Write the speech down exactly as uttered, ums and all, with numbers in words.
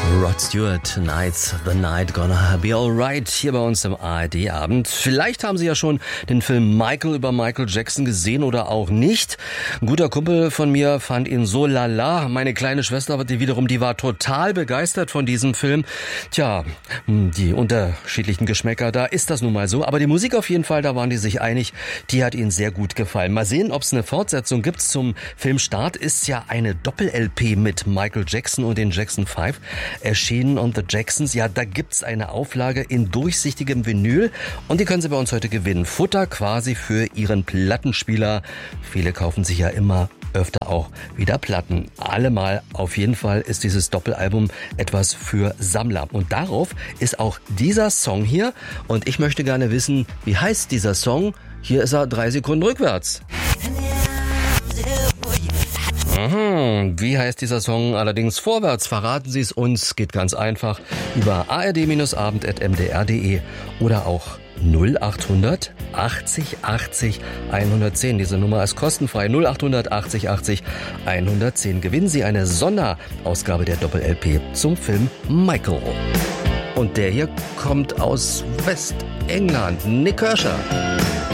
Rod Stewart, Tonight's the Night Gonna Be Alright, hier bei uns im A R D-Abend. Vielleicht haben Sie ja schon den Film Michael über Michael Jackson gesehen oder auch nicht. Ein guter Kumpel von mir fand ihn so lala. Meine kleine Schwester, die wiederum, die war total begeistert von diesem Film. Tja, die unterschiedlichen Geschmäcker, da ist das nun mal so. Aber die Musik auf jeden Fall, da waren die sich einig, die hat ihnen sehr gut gefallen. Mal sehen, ob es eine Fortsetzung gibt. Zum Filmstart ist ja eine Doppel-L P mit Michael Jackson und den Jackson Five erschienen und The Jacksons. Ja, da gibt's eine Auflage in durchsichtigem Vinyl und die können Sie bei uns heute gewinnen. Futter quasi für Ihren Plattenspieler. Viele kaufen sich ja immer öfter auch wieder Platten. Allemal auf jeden Fall ist dieses Doppelalbum etwas für Sammler. Und darauf ist auch dieser Song hier. Und ich möchte gerne wissen, wie heißt dieser Song? Hier ist er drei Sekunden rückwärts. Mhm. Wie heißt dieser Song allerdings vorwärts? Verraten Sie es uns. Geht ganz einfach über a r d abend punkt m d r punkt d e oder auch null achthundert achtzig achtzig hundertzehn. Diese Nummer ist kostenfrei. null achthundert achtzig achtzig hundertzehn. Gewinnen Sie eine Sonderausgabe der Doppel-L P zum Film Michael. Und der hier kommt aus Westengland. Nick Kershaw.